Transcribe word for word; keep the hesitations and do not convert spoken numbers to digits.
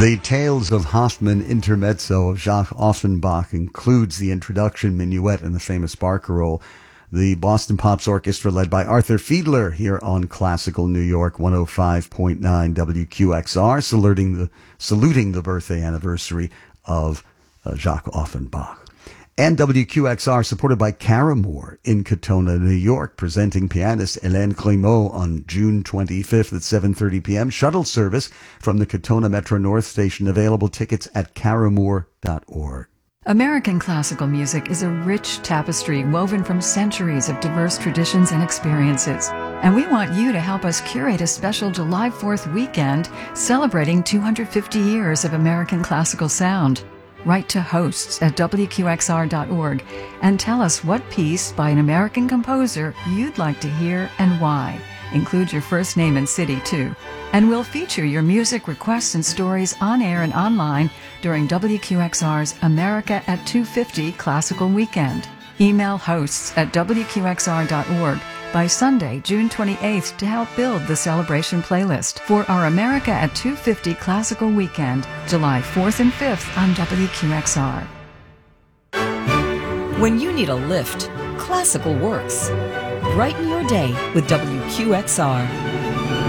The Tales of Hoffmann intermezzo of Jacques Offenbach includes the introduction minuet and the famous barcarolle. The Boston Pops Orchestra, led by Arthur Fiedler, here on Classical New York one oh five point nine W Q X R, saluting the, saluting the birthday anniversary of uh, Jacques Offenbach. And W Q X R, supported by Caramore in Katona, New York, presenting pianist Hélène Grimaud on June twenty-fifth at seven thirty p.m. Shuttle service from the Katona Metro North Station. Available tickets at caramore dot org. American classical music is a rich tapestry woven from centuries of diverse traditions and experiences. And we want you to help us curate a special July fourth weekend celebrating two hundred fifty years of American classical sound. Write to hosts at W Q X R dot org and tell us what piece by an American composer you'd like to hear and why. Include your first name and city, too. And we'll feature your music requests and stories on air and online during W Q X R's America at two fifty Classical Weekend. Email hosts at W Q X R dot org by Sunday, June twenty-eighth, to help build the celebration playlist for our America at two fifty Classical Weekend, July fourth and fifth on W Q X R. When you need a lift, classical works. Brighten your day with W Q X R.